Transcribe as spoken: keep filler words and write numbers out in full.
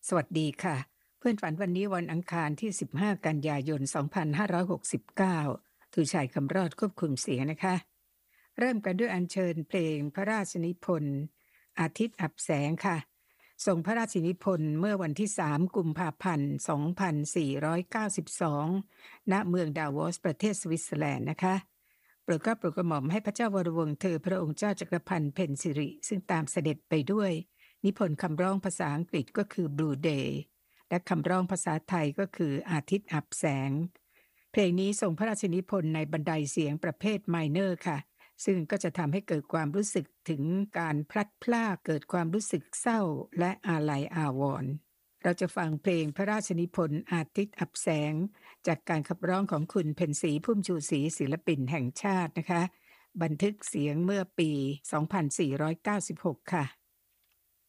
สวัสดีค่ะเพื่อนฝันวันนี้วันอังคารที่สิบห้ากันยายนสองพันห้าร้อยหกสิบเก้าถูชัยคำรอดควบคุมเสียงนะคะเริ่มกันด้วยอัญเชิญเพลงพระราชนิพนธ์อาทิตย์อับแสงค่ะทรงพระราชนิพนธ์เมื่อวันที่สามกุมภาพันธ์สองพันสี่ร้อยเก้าสิบสองณเมืองดาวอสประเทศสวิตเซอร์แลนด์นะคะโปรดเกล้าโปรดกระหม่อมให้พระเจ้าวรวงศ์เธอพระองค์เจ้าจักรพันธ์เพ็ญสิริซึ่งตามเสด็จไปด้วยนิพนธ์คำร้องภาษาอังกฤษก็คือ Blue Day และคำร้องภาษาไทยก็คืออาทิตย์อับแสงเพลงนี้ทรงพระราชนิพนธ์ในบันไดเสียงประเภทไมเนอร์ค่ะซึ่งก็จะทำให้เกิดความรู้สึกถึงการพลัดพรากเกิดความรู้สึกเศร้าและอาลัยอาวรณ์เราจะฟังเพลงพระราชนิพนธ์อาทิตย์อับแสงจากการขับร้องของคุณเพ็ญศรีพุ่มชูศรีศิลปินแห่งชาตินะคะบันทึกเสียงเมื่อปีสองพันสี่ร้อยเก้าสิบหกค่ะ